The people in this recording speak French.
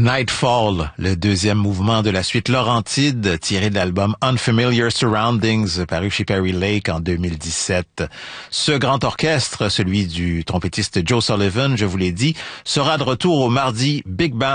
Nightfall, le deuxième mouvement de la suite Laurentide, tiré de l'album Unfamiliar Surroundings, paru chez Perry Lake en 2017. Ce grand orchestre, celui du trompettiste Joe Sullivan, je vous l'ai dit, sera de retour au mardi Big Band